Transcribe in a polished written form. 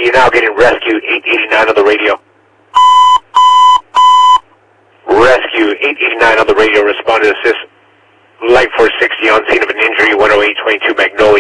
you're now getting rescue 889 on the radio. Rescue 889 on the radio, respond to assist. Light 460 on scene of an injury, 10822 Magnolia.